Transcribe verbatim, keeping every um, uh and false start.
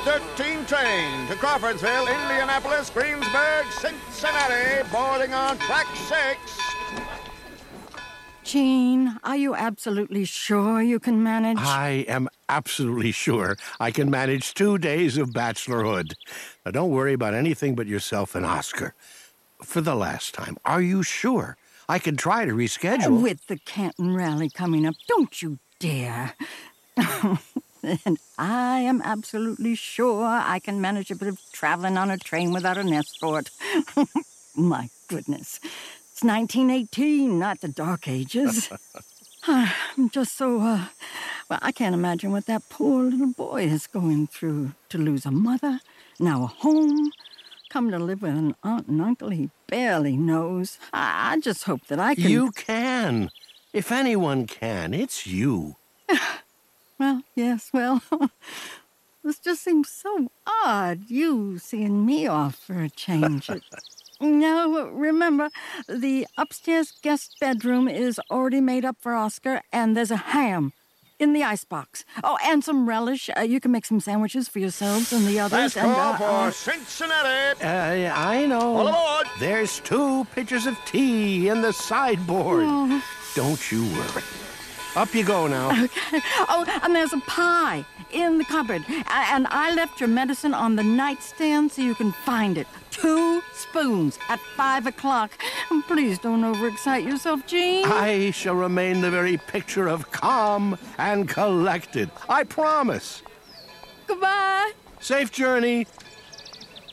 thirteen train to Crawfordsville, Indianapolis, Greensburg, Cincinnati, boarding on track six. Gene, are you absolutely sure you can manage? I am absolutely sure I can manage two days of bachelorhood. Now, don't worry about anything but yourself and Oscar. For the last time, are you sure? I can try to reschedule. With the Canton Rally coming up, don't you dare. And I am absolutely sure I can manage a bit of traveling on a train without an escort. My goodness. It's nineteen eighteen, not the Dark Ages. I'm just so, uh, well, I can't imagine what that poor little boy is going through. To lose a mother, now a home, come to live with an aunt and uncle he barely knows. I, I just hope that I can... You can. If anyone can, it's you. Well, yes, well, this just seems so odd, you seeing me off for a change. It, no, remember, the upstairs guest bedroom is already made up for Oscar, and there's a ham in the icebox. Oh, and some relish. Uh, you can make some sandwiches for yourselves and the others. Last and, call uh, for uh, Cincinnati. Uh, I know. All aboard. There's two pitchers of tea in the sideboard. Oh. Don't you worry. Up you go now. Okay. Oh, and there's a pie in the cupboard. A- And I left your medicine on the nightstand so you can find it. Two spoons at five o'clock. And please don't overexcite yourself, Gene. I shall remain the very picture of calm and collected. I promise. Goodbye. Safe journey.